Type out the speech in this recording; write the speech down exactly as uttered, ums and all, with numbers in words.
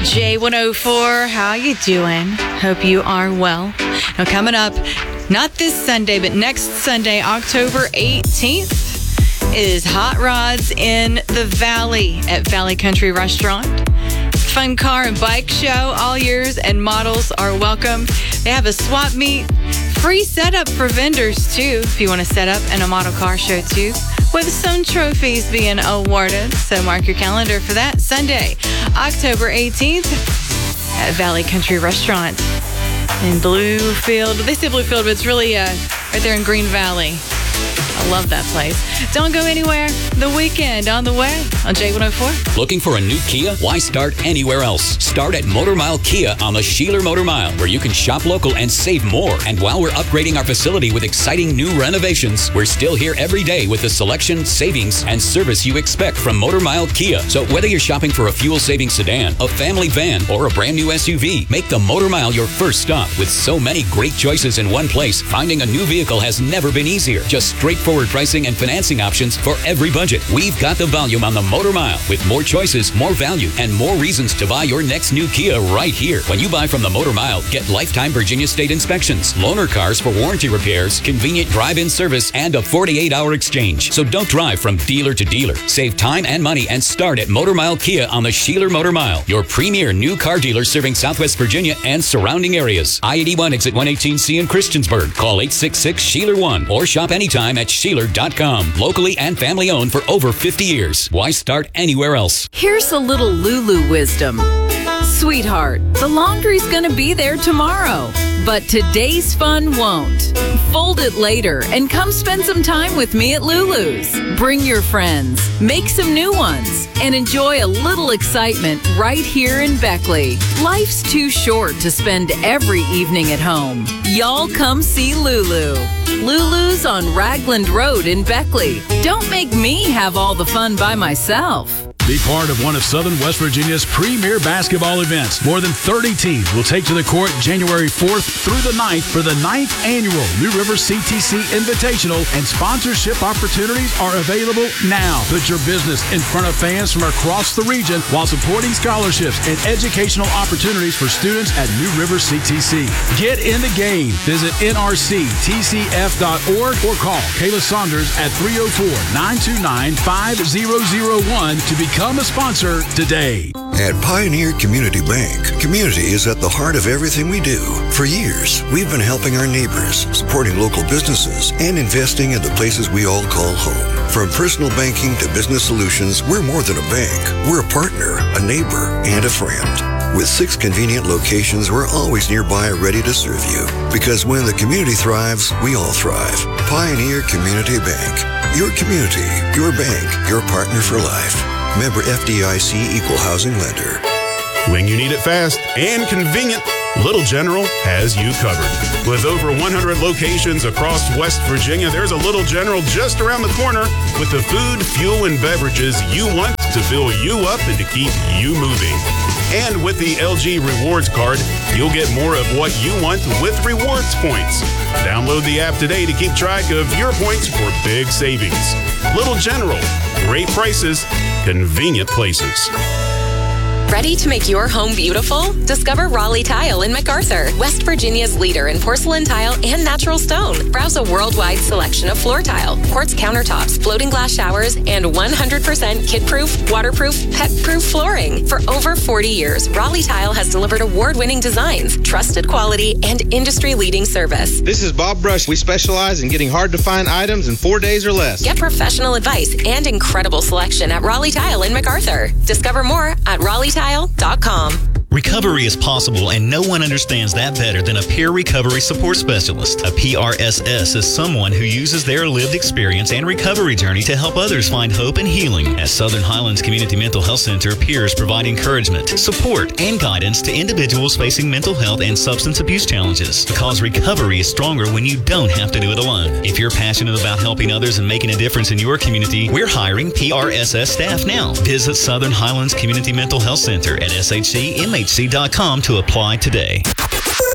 J one oh four, how you doing? Hope you are well. Now coming up, not this Sunday, but next Sunday, October eighteenth, is Hot Rods in the Valley at Valley Country Restaurant. Fun car and bike show. All years and models are welcome. They have a swap meet. Free setup for vendors, too, if you want to set up in a model car show, too, with some trophies being awarded. So mark your calendar for that Sunday, October eighteenth, at Valley Country Restaurant in Bluefield. They say Bluefield, but it's really uh, right there in Green Valley. I love that place. Don't go anywhere. The weekend on the way on J one oh four. Looking for a new Kia? Why start anywhere else? Start at Motor Mile Kia on the Sheeler Motor Mile, where you can shop local and save more. And while we're upgrading our facility with exciting new renovations, we're still here every day with the selection, savings, and service you expect from Motor Mile Kia. So whether you're shopping for a fuel-saving sedan, a family van, or a brand new S U V, make the Motor Mile your first stop. With so many great choices in one place, finding a new vehicle has never been easier. Just straightforward pricing and financing options for every budget. We've got the volume on the Motor Mile, with more choices, more value, and more reasons to buy your next new Kia right here. When you buy from the Motor Mile, get lifetime Virginia State inspections, loaner cars for warranty repairs, convenient drive-in service, and a forty-eight hour exchange. So don't drive from dealer to dealer. Save time and money and start at Motor Mile Kia on the Sheeler Motor Mile, your premier new car dealer serving Southwest Virginia and surrounding areas. I eighty-one exit one eighteen C in Christiansburg. Call eight six six Sheeler one or shop anytime at Sheeler dot com. Locally and family owned for over fifty years. Why start anywhere else? Here's a little Lulu wisdom. Sweetheart, the laundry's gonna be there tomorrow, but today's fun won't. Fold it later and come spend some time with me at Lulu's. Bring your friends, make some new ones, and enjoy a little excitement right here in Beckley. Life's too short to spend every evening at home. Y'all come see Lulu. Lulu's on Ragland Road in Beckley. Don't make me have all the fun by myself. Be part of one of Southern West Virginia's premier basketball events. More than thirty teams will take to the court January fourth through the ninth for the ninth annual New River C T C Invitational, and sponsorship opportunities are available now. Put your business in front of fans from across the region while supporting scholarships and educational opportunities for students at New River C T C. Get in the game. Visit N R C T C F dot org or call Kayla Saunders at three oh four, nine two nine, five oh oh one to become Become a sponsor today. At Pioneer Community Bank, community is at the heart of everything we do. For years, we've been helping our neighbors, supporting local businesses, and investing in the places we all call home. From personal banking to business solutions, we're more than a bank. We're a partner, a neighbor, and a friend. With six convenient locations, we're always nearby, ready to serve you. Because when the community thrives, we all thrive. Pioneer Community Bank. Your community, your bank, your partner for life. Member F D I C Equal Housing Lender. When you need it fast and convenient, Little General has you covered. With over one hundred locations across West Virginia, there's a Little General just around the corner with the food, fuel, and beverages you want to fill you up and to keep you moving. And with the L G Rewards Card, you'll get more of what you want with rewards points. Download the app today to keep track of your points for big savings. Little General, great prices, convenient places. Ready to make your home beautiful? Discover Raleigh Tile in MacArthur, West Virginia's leader in porcelain tile and natural stone. Browse a worldwide selection of floor tile, quartz countertops, floating glass showers, and one hundred percent kid-proof, waterproof, pet-proof flooring. For over forty years, Raleigh Tile has delivered award-winning designs, trusted quality, and industry-leading service. This is Bob Brush. We specialize in getting hard-to-find items in four days or less. Get professional advice and incredible selection at Raleigh Tile in MacArthur. Discover more at Raleigh Tile dot com. Recovery is possible, and no one understands that better than a peer recovery support specialist. A P R S S is someone who uses their lived experience and recovery journey to help others find hope and healing. At Southern Highlands Community Mental Health Center, peers provide encouragement, support, and guidance to individuals facing mental health and substance abuse challenges. Because recovery is stronger when you don't have to do it alone. If you're passionate about helping others and making a difference in your community, we're hiring P R S S staff now. Visit Southern Highlands Community Mental Health Center at S H C M H C dot com to apply today.